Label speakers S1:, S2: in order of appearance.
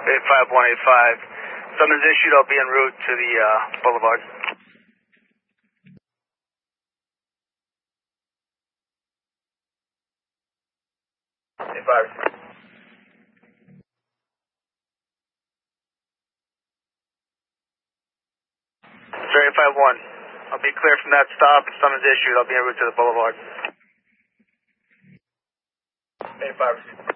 S1: 85185. Summons issued, I'll be en route to the boulevard. Sir, 851. I'll be clear from that stop. Summons issued, I'll be en route to the boulevard. 856.